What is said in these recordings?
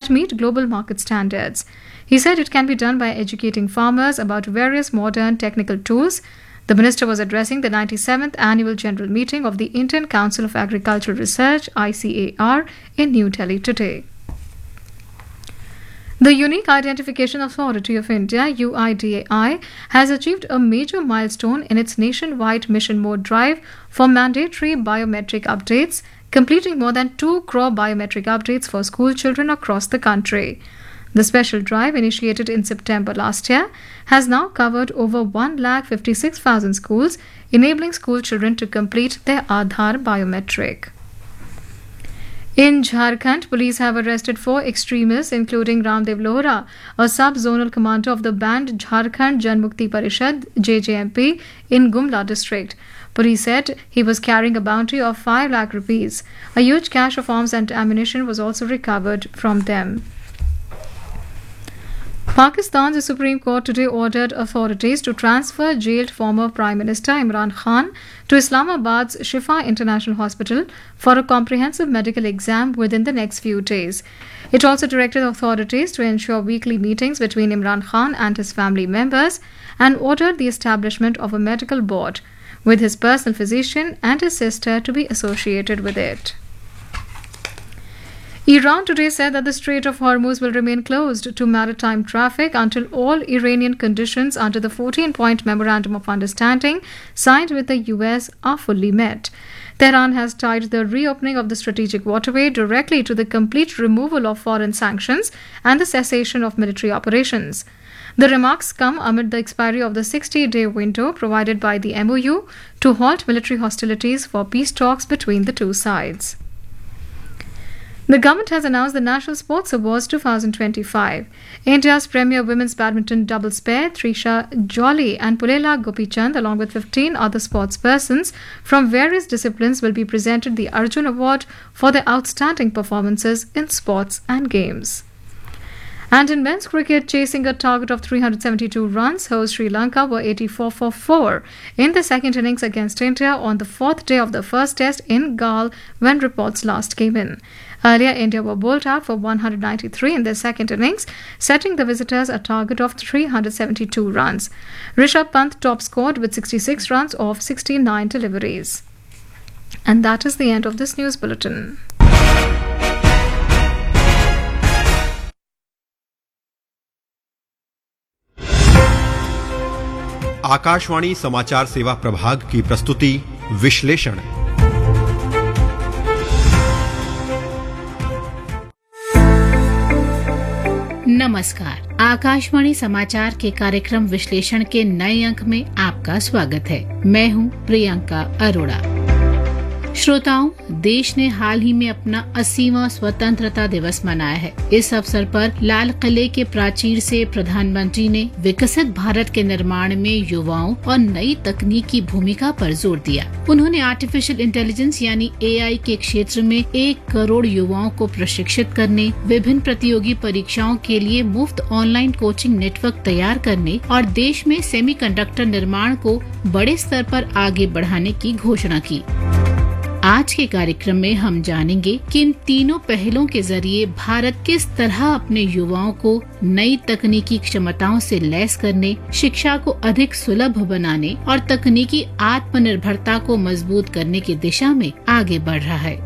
that meet global market standards. He said it can be done by educating farmers about various modern technical tools. The minister was addressing the 97th Annual General Meeting of the Indian Council of Agricultural Research (ICAR) in New Delhi today. The Unique Identification Authority of India (UIDAI) has achieved a major milestone in its nationwide mission mode drive for mandatory biometric updates, completing more than 2 crore biometric updates for school children across the country. The special drive, initiated in September last year, has now covered over 1,56,000 schools, enabling school children to complete their Aadhaar biometric. In Jharkhand, police have arrested 4 extremists, including Ramdev Lohra, a sub-zonal commander of the banned Jharkhand Janmukti Parishad (JJMP) in Gumla district. Police said he was carrying a bounty of 5 lakh rupees. A huge cache of arms and ammunition was also recovered from them. Pakistan's Supreme Court today ordered authorities to transfer jailed former Prime Minister Imran Khan to Islamabad's Shifa International Hospital for a comprehensive medical exam within the next few days. It also directed authorities to ensure weekly meetings between Imran Khan and his family members and ordered the establishment of a medical board, with his personal physician and his sister to be associated with it. Iran today said that the Strait of Hormuz will remain closed to maritime traffic until all Iranian conditions under the 14-point Memorandum of Understanding signed with the US are fully met. Tehran has tied the reopening of the strategic waterway directly to the complete removal of foreign sanctions and the cessation of military operations. The remarks come amid the expiry of the 60-day window provided by the MOU to halt military hostilities for peace talks between the two sides. The government has announced the National Sports Awards 2025. India's premier women's badminton doubles pair, Trisha Jolly and Pulela Gopichand, along with 15 other sportspersons from various disciplines, will be presented the Arjun Award for their outstanding performances in sports and games. And in men's cricket, chasing a target of 372 runs, host Sri Lanka were 84 for 4 in the second innings against India on the 4th day of the first test in Galle when reports last came in. Earlier, India were bowled out for 193 in their second innings, setting the visitors a target of 372 runs. Rishabh Pant top scored with 66 runs off 69 deliveries. And that is the end of this news bulletin. Akashvani समाचार सेवा प्रभाग की प्रस्तुति विश्लेषण। नमस्कार, आकाशवाणी समाचार के कार्यक्रम विश्लेषण के नए अंक में आपका स्वागत है। मैं हूं प्रियंका अरोड़ा। श्रोताओं, देश ने हाल ही में अपना 80वां स्वतंत्रता दिवस मनाया है। इस अवसर पर लाल किले के प्राचीर से प्रधानमंत्री ने विकसित भारत के निर्माण में युवाओं और नई तकनीक की भूमिका पर जोर दिया। उन्होंने आर्टिफिशियल इंटेलिजेंस यानी AI के क्षेत्र में 1 करोड़ युवाओं को प्रशिक्षित करने, विभिन्न प्रतियोगी परीक्षाओं के लिए मुफ्त ऑनलाइन कोचिंग नेटवर्क तैयार करने और देश में सेमीकंडक्टर निर्माण को बड़े स्तर पर आगे बढ़ाने की घोषणा की। आज के कार्यक्रम में हम जानेंगे कि इन तीनों पहलों के जरिए भारत किस तरह अपने युवाओं को नई तकनीकी क्षमताओं से लैस करने, शिक्षा को अधिक सुलभ बनाने और तकनीकी आत्मनिर्भरता को मजबूत करने की दिशा में आगे बढ़ रहा है।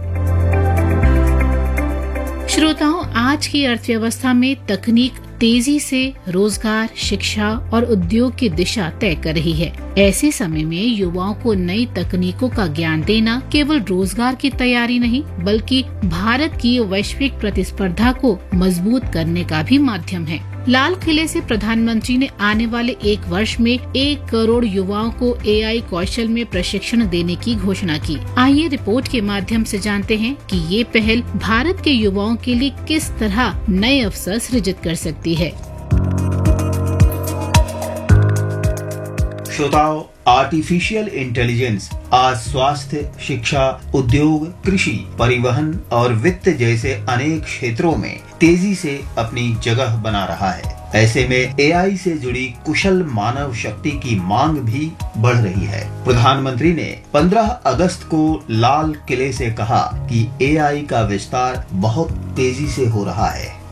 श्रोताओं, आज की अर्थव्यवस्था में तकनीक तेजी से रोजगार, शिक्षा और उद्योग की दिशा तय कर रही है। ऐसे समय में युवाओं को नई तकनीकों का ज्ञान देना केवल रोजगार की तैयारी नहीं, बल्कि भारत की वैश्विक प्रतिस्पर्धा को मजबूत करने का भी माध्यम है। लाल किले से प्रधानमंत्री ने आने वाले 1 वर्ष में 1 करोड़ युवाओं को AI कौशल में प्रशिक्षण देने की घोषणा की। आइए रिपोर्ट के माध्यम से जानते हैं कि ये पहल भारत के युवाओं के लिए किस तरह नए अवसर सृजित कर सकती है। श्रोताओं, आर्टिफिशियल इंटेलिजेंस आज स्वास्थ्य, शिक्षा, उद्योग, कृषि, परिवहन और वित्त जैसे अनेक क्षेत्रों में तेजी से अपनी जगह बना रहा है। ऐसे में AI से जुड़ी कुशल मानव शक्ति की मांग भी बढ़ रही है। प्रधानमंत्री ने 15 अगस्त को लाल किले से कहा कि AI का विस्तार बहुत तेजी से हो रहा है।